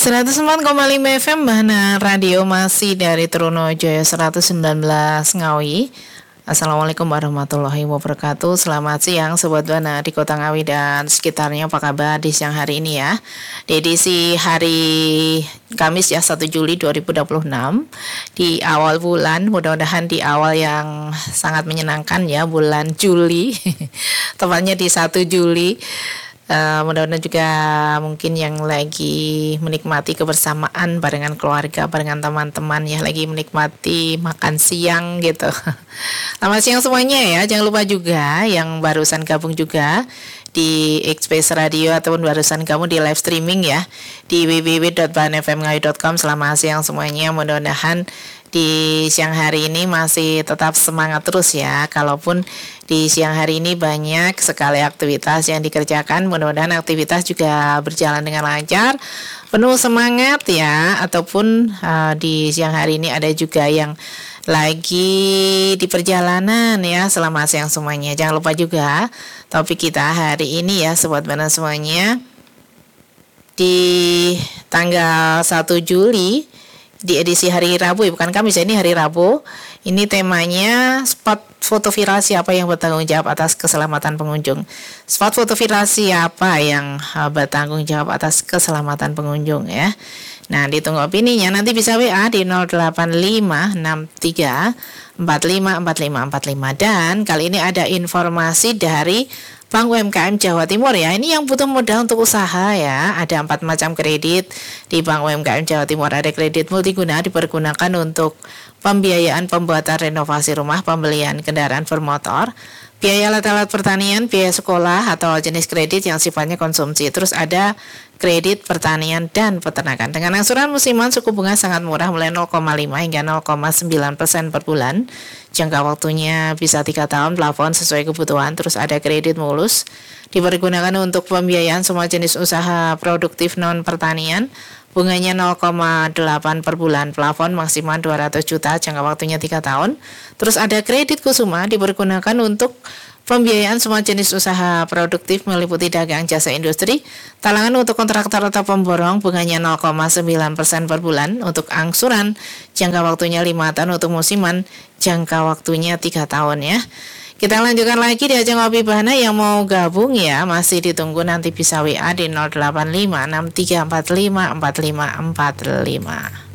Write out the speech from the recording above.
104,5 FM Bahana Radio masih dari Trunojoyo 119 Ngawi. Assalamualaikum warahmatullahi wabarakatuh. Selamat siang Sobat Bahana di Kota Ngawi dan sekitarnya. Apa kabar di siang hari ini ya? Di edisi hari Kamis ya 1 Juli 2026 di awal bulan, mudah-mudahan di awal yang sangat menyenangkan ya, bulan Juli. Tepatnya di 1 Juli. Mudah-mudahan juga mungkin yang lagi menikmati kebersamaan barengan keluarga, barengan teman-teman ya, lagi menikmati makan siang gitu. Selamat siang semuanya ya. Jangan lupa juga yang barusan gabung juga di Express Radio ataupun barusan kamu di live streaming ya di www.bahanfmngawi.com. Selamat siang semuanya. Mudah-mudahan di siang hari ini masih tetap semangat terus ya. Kalaupun di siang hari ini banyak sekali aktivitas yang dikerjakan, mudah-mudahan aktivitas juga berjalan dengan lancar, penuh semangat ya. Ataupun di siang hari ini ada juga yang lagi di perjalanan ya. Selamat siang semuanya. Jangan lupa juga topik kita hari ini ya Sobat Bahana semuanya, di tanggal 1 Juli di edisi hari Rabu ya, bukan Kamis ya, ini hari Rabu. Ini temanya spot foto viral siapa yang bertanggung jawab atas keselamatan pengunjung. Spot foto viral siapa yang bertanggung jawab atas keselamatan pengunjung ya. Nah, ditunggu opininya, nanti bisa WA di 085634545545. Dan kali ini ada informasi dari Bank UMKM Jawa Timur ya. Ini yang butuh modal untuk usaha ya. Ada 4 macam kredit di Bank UMKM Jawa Timur. Ada kredit multiguna dipergunakan untuk pembiayaan pembuatan renovasi rumah, pembelian kendaraan bermotor, biaya alat-alat pertanian, biaya sekolah atau jenis kredit yang sifatnya konsumsi. Terus ada kredit pertanian dan peternakan. Dengan angsuran musiman suku bunga sangat murah mulai 0,5 hingga 0,9% per bulan. Jangka waktunya bisa 3 tahun, plafon sesuai kebutuhan. Terus ada kredit mulus dipergunakan untuk pembiayaan semua jenis usaha produktif non pertanian. Bunganya 0,8 per bulan, plafon maksimal 200 juta, jangka waktunya 3 tahun. Terus ada kredit kusuma dipergunakan untuk pembiayaan semua jenis usaha produktif meliputi dagang, jasa, industri. Talangan untuk kontraktor atau pemborong, bunganya 0,9% per bulan. Untuk angsuran, jangka waktunya 5 tahun. Untuk musiman, jangka waktunya 3 tahun ya. Kita lanjutkan lagi di ajang Ngopi Bahana. Yang mau gabung ya masih ditunggu, nanti bisa WA di 085634545545.